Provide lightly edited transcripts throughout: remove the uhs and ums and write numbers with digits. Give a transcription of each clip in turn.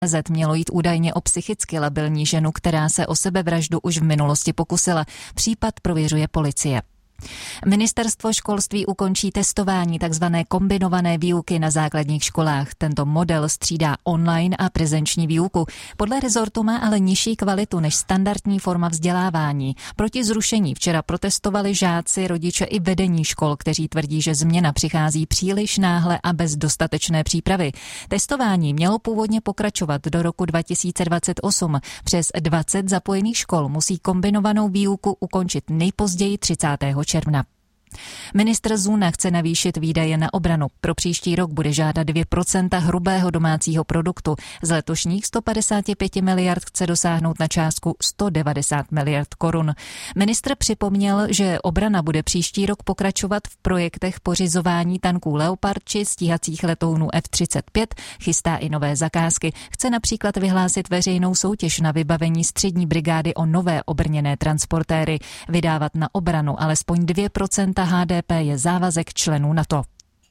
Mělo jít údajně o psychicky labilní ženu, která se o sebevraždu už v minulosti pokusila. Případ prověřuje policie. Ministerstvo školství ukončí testování tzv. Kombinované výuky na základních školách. Tento model střídá online a prezenční výuku. Podle rezortu má ale nižší kvalitu než standardní forma vzdělávání. Proti zrušení včera protestovali žáci, rodiče i vedení škol, kteří tvrdí, že změna přichází příliš náhle a bez dostatečné přípravy. Testování mělo původně pokračovat do roku 2028. Přes 20 zapojených škol musí kombinovanou výuku ukončit nejpozději 30. června. Ministr Zuna chce navýšit výdaje na obranu. Pro příští rok bude žádat 2% hrubého domácího produktu. Z letošních 155 miliard chce dosáhnout na částku 190 miliard korun. Ministr připomněl, že obrana bude příští rok pokračovat v projektech pořizování tanků Leopard či stíhacích letounů F-35, chystá i nové zakázky. Chce například vyhlásit veřejnou soutěž na vybavení střední brigády o nové obrněné transportéry. Vydávat na obranu alespoň 2% HDP je závazek členů NATO.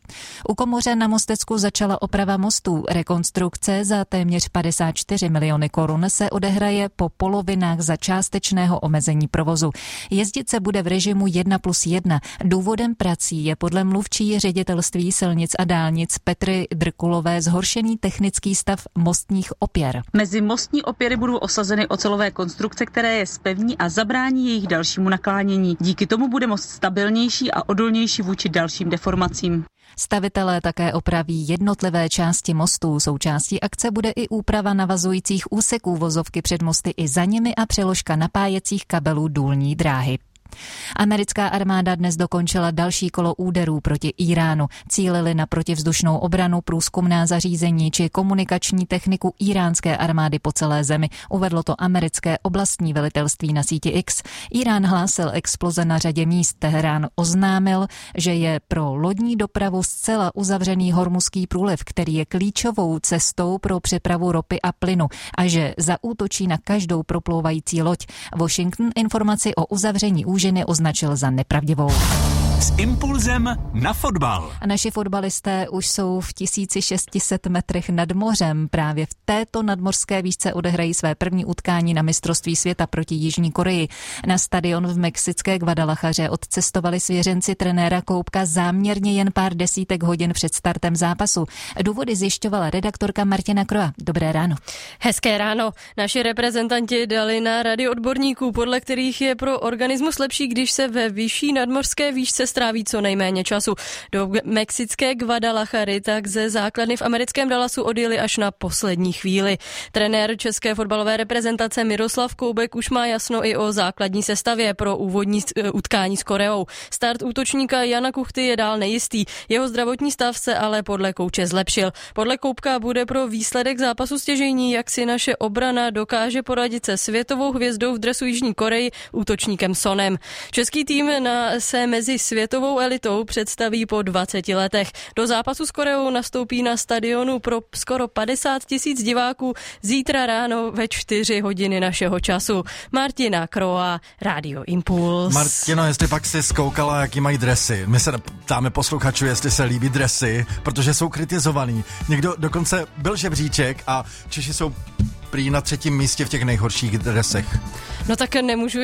U Komoře na Mostecku začala oprava mostů. Rekonstrukce za téměř 54 miliony korun se odehraje po polovinách za částečného omezení provozu. Jezdit se bude v režimu 1+1. Důvodem prací je podle mluvčí ředitelství silnic a dálnic Petry Drkulové zhoršený technický stav mostních opěr. Mezi mostní opěry budou osazeny ocelové konstrukce, které je zpevní a zabrání jejich dalšímu naklánění. Díky tomu bude most stabilnější a odolnější vůči dalším deformacím. Stavitelé také opraví jednotlivé části mostů. Součástí akce bude i úprava navazujících úseků vozovky před mosty i za nimi a přeložka napájecích kabelů důlní dráhy. Americká armáda dnes dokončila další kolo úderů proti Íránu. Cílili na protivzdušnou obranu, průzkumná zařízení či komunikační techniku íránské armády po celé zemi. Uvedlo to americké oblastní velitelství na síti X. Írán hlásil exploze na řadě míst. Teherán oznámil, že je pro lodní dopravu zcela uzavřený Hormuzský průliv, který je klíčovou cestou pro přepravu ropy a plynu, a že zaútočí na každou proplouvající loď. Washington informaci o uzavření úžiny označil za nepravdivou. S impulzem na fotbal. A naši fotbalisté už jsou v 1600 metrech nad mořem. Právě v této nadmořské výšce odehrají své první utkání na mistrovství světa proti Jižní Koreji. Na stadion v mexické Guadalajaře odcestovali svěřenci trenéra Koubka záměrně jen pár desítek hodin před startem zápasu. Důvody zjišťovala redaktorka Martina Kroa. Dobré ráno. Hezké ráno. Naši reprezentanti dali na rady odborníků, podle kterých je pro organismus lepší, když se ve vyšší nadmořské výšce stráví co nejméně času. Do mexické Guadalajary tak ze základny v americkém Dallasu odjeli až na poslední chvíli. Trenér české fotbalové reprezentace Miroslav Koubek už má jasno i o základní sestavě pro úvodní utkání s Koreou. Start útočníka Jana Kuchty je dál nejistý. Jeho zdravotní stav se ale podle kouče zlepšil. Podle Koubka bude pro výsledek zápasu stěžejní, jak si naše obrana dokáže poradit se světovou hvězdou v dresu Jižní Koreji, útočníkem Sonem. Český tým se mezi světovou elitou představí po 20 letech. Do zápasu s Koreou nastoupí na stadionu pro skoro 50 000 diváků zítra ráno ve 4 hodiny našeho času. Martina Kroa, Radio Impuls. Martino, jestli pak si zkoukala, jaký mají dresy. My se ptáme posluchačů, jestli se líbí dresy, protože jsou kritizovaný. Někdo dokonce byl žebříček a Češi jsou prý na 3. místě v těch nejhorších dresech. No tak nemůžu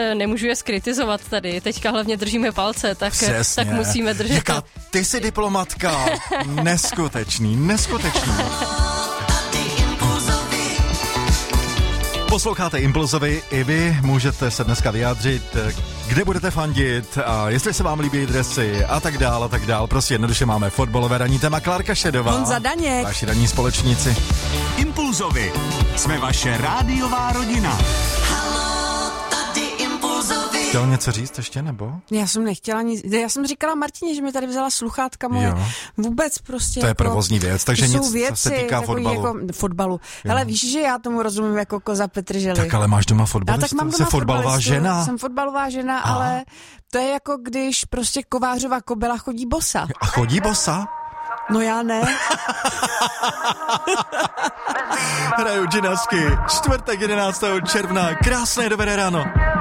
je skritizovat tady. Teďka hlavně držíme palce, tak musíme držet. Jaká ty jsi diplomatka. Neskutečný. Posloucháte Impulzovi, i vy můžete se dneska vyjádřit, kde budete fandit a jestli se vám líbí dresy a tak dál. Prostě jednoduše máme fotbalové ranní téma. Klárka Šedová. Honza Daněk. Vaši ranní společníci. Impulzovi. Jsme vaše rádiová rodina. Chtěl něco říct ještě, nebo? Já jsem nechtěla nic. Já jsem říkala Martině, že mi tady vzala sluchátka moje. Jo. Vůbec prostě. To je provozní věc, takže nic, věci, co se týká fotbalu. Hele, víš, že já tomu rozumím jako koza Petrželi. Tak ale máš doma fotbalistu? Tak mám doma Jsi fotbalová žena? Jsem fotbalová žena, ale to je jako když prostě Kovářová kobyla chodí bosa. A chodí bosa? No já ne. Hraju džinasky. Čtvrtek 11. června. Krásné dobré ráno.